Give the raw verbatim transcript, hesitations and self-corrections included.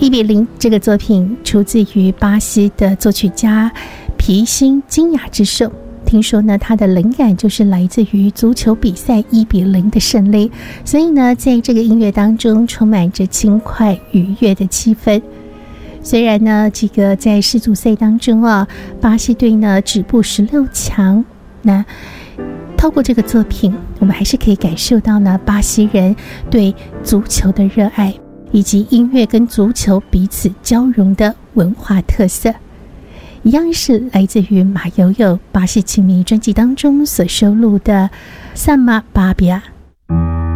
一比零这个作品出自于巴西的作曲家皮辛金雅之手。听说呢，他的灵感就是来自于足球比赛一比零的胜利，所以呢，在这个音乐当中充满着轻快愉悦的气氛。虽然呢，这个在世足赛当中啊，巴西队呢止步十六强，那透过这个作品，我们还是可以感受到呢，巴西人对足球的热爱，以及音乐跟足球彼此交融的文化特色。一样是来自于马友友巴西情迷专辑当中所收录的《萨马巴比亚》。